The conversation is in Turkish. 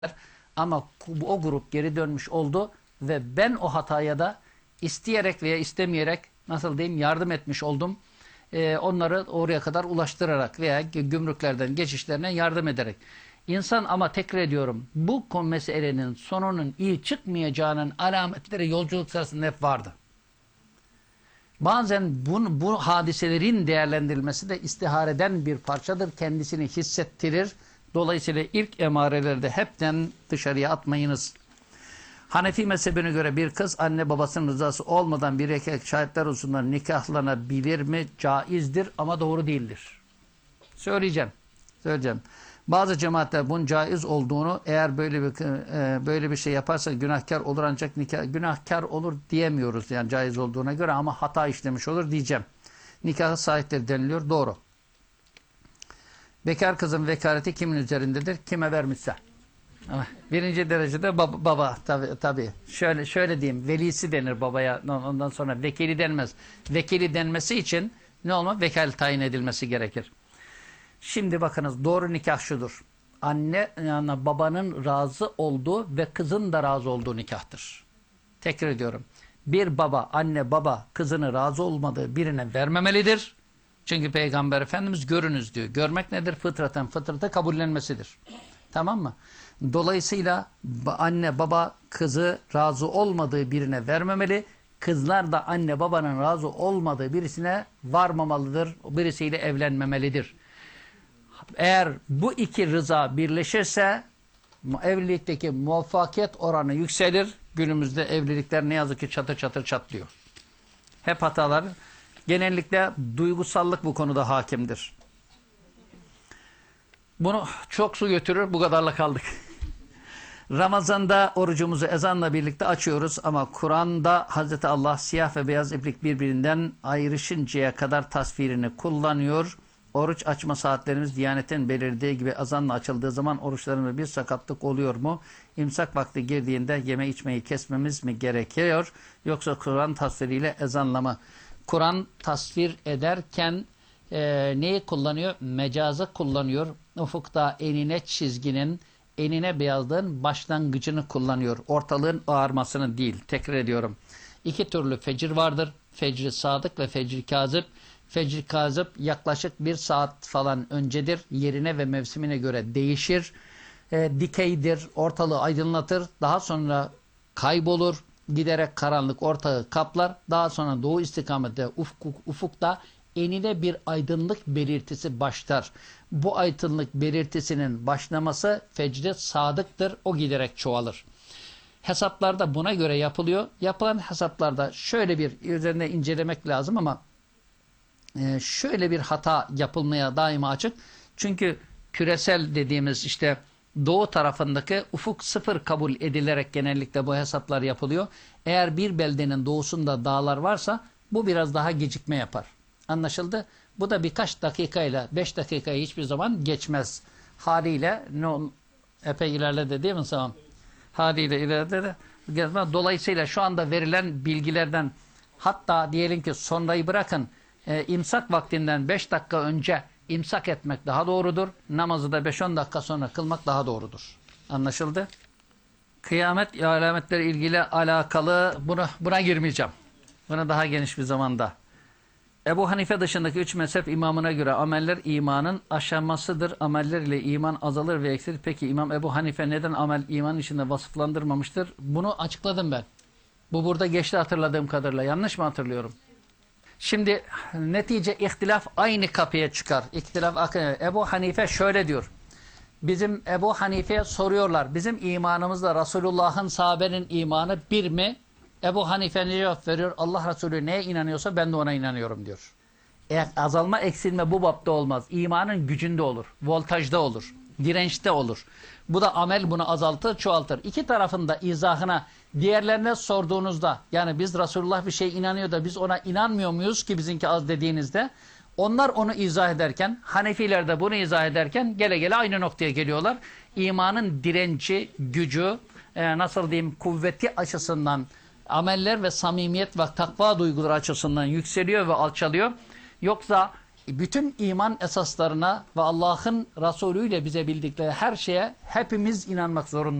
Ama o grup geri dönmüş oldu ve ben o hataya da isteyerek veya istemeyerek nasıl diyeyim yardım etmiş oldum. Onları oraya kadar ulaştırarak veya gümrüklerden geçişlerine yardım ederek. İnsan ama tekrar ediyorum bu meselenin sonunun iyi çıkmayacağının alametleri yolculuk sırasında hep vardı. Bazen bu hadiselerin değerlendirilmesi de istihareden bir parçadır. Kendisini hissettirir. Dolayısıyla ilk emarelerde hepten dışarıya atmayınız. Hanefi mezhebine göre bir kız anne babasının rızası olmadan bir erkek şahitler hususunda nikahlanabilir mi? Caizdir ama doğru değildir. Söyleyeceğim. Bazı cemaatler bunun caiz olduğunu eğer böyle bir şey yaparsa günahkar olur ancak günahkar olur diyemiyoruz yani caiz olduğuna göre ama hata işlemiş olur diyeceğim. Nikahı sahipleri deniliyor. Doğru. Bekar kızın vekaleti kimin üzerindedir? Kime vermişse. Birinci derecede baba tabi. Şöyle diyeyim. Velisi denir babaya. Ondan sonra vekili denmez. Vekili denmesi için ne olma? Vekal tayin edilmesi gerekir. Şimdi bakınız doğru nikah şudur. Anne yani babanın razı olduğu ve kızın da razı olduğu nikahtır. Tekrar ediyorum. Bir baba, anne baba kızını razı olmadığı birine vermemelidir. Çünkü Peygamber Efendimiz görünüz diyor. Görmek nedir? Fıtraten fıtrata kabullenmesidir. Tamam mı? Dolayısıyla anne baba kızı razı olmadığı birine vermemeli. Kızlar da anne babanın razı olmadığı birisine varmamalıdır. Birisiyle evlenmemelidir. Eğer bu iki rıza birleşirse evlilikteki muvaffakiyet oranı yükselir. Günümüzde evlilikler ne yazık ki çatır çatır çatlıyor. Hep hatalar. Genellikle duygusallık bu konuda hakimdir. Bunu çok su götürür. Bu kadarla kaldık. Ramazan'da orucumuzu ezanla birlikte açıyoruz ama Kur'an'da Hazreti Allah siyah ve beyaz iplik birbirinden ayrışıncaya kadar tasvirini kullanıyor. Oruç açma saatlerimiz Diyanet'in belirlediği gibi azanla açıldığı zaman oruçlarımızda bir sakatlık oluyor mu? İmsak vakti girdiğinde yeme içmeyi kesmemiz mi gerekiyor? Yoksa Kur'an tasviriyle ezanla mı? Kur'an tasvir ederken neyi kullanıyor? Mecazı kullanıyor. Ufukta enine çizginin, enine beyazlığın başlangıcını kullanıyor. Ortalığın ağarmasını değil. Tekrar ediyorum. İki türlü fecir vardır. Fecri sadık ve fecri kazip. Fecri kazip yaklaşık bir saat falan öncedir. Yerine ve mevsimine göre değişir. Dikeydir. Ortalığı aydınlatır. Daha sonra kaybolur. Giderek karanlık ortağı kaplar. Daha sonra doğu istikamette ufukta enine bir aydınlık belirtisi başlar. Bu aydınlık belirtisinin başlaması fecri sadıktır. O giderek çoğalır. Hesaplarda buna göre yapılıyor. Yapılan hesaplarda şöyle bir üzerinde incelemek lazım ama şöyle bir hata yapılmaya daima açık. Çünkü küresel dediğimiz işte doğu tarafındaki ufuk sıfır kabul edilerek genellikle bu hesaplar yapılıyor. Eğer bir beldenin doğusunda dağlar varsa bu biraz daha gecikme yapar. Anlaşıldı? Bu da birkaç dakikayla 5 dakikayı hiçbir zaman geçmez. Haliyle epey ilerledi değil mi Sağım? Haliyle ilerledi. Dolayısıyla şu anda verilen bilgilerden hatta diyelim ki sonrayı bırakın imsak vaktinden 5 dakika önce imsak etmek daha doğrudur. Namazı da 5-10 dakika sonra kılmak daha doğrudur. Anlaşıldı? Kıyamet alametleri ilgili alakalı buna girmeyeceğim. Buna daha geniş bir zamanda. Ebu Hanife dışındaki 3 mezhep imamına göre ameller imanın aşamasıdır. Ameller ile iman azalır ve eksilir. Peki İmam Ebu Hanife neden amel iman içinde vasıflandırmamıştır? Bunu açıkladım ben. Bu burada geçti hatırladığım kadarıyla. Yanlış mı hatırlıyorum? Şimdi netice ihtilaf aynı kapıya çıkar. Ebu Hanife şöyle diyor. Bizim Ebu Hanife'ye soruyorlar. Bizim imanımızla Resulullah'ın sahabenin imanı bir mi? Ebu Hanife ne cevap veriyor? Allah Resulü neye inanıyorsa ben de ona inanıyorum diyor. Azalma eksilme bu bapta olmaz. İmanın gücünde olur. Voltajda olur. Dirençte olur. Bu da amel bunu azaltır, çoğaltır. İki tarafında izahına diğerlerine sorduğunuzda yani biz Resulullah bir şey inanıyor da biz ona inanmıyor muyuz ki bizimki az dediğinizde onlar onu izah ederken Hanefiler de bunu izah ederken gele gele aynı noktaya geliyorlar. İmanın direnci, gücü nasıl diyeyim kuvveti açısından ameller ve samimiyet ve takva duyguları açısından yükseliyor ve alçalıyor. Yoksa bütün iman esaslarına ve Allah'ın Resulü ile bize bildikleri her şeye hepimiz inanmak zorundayız.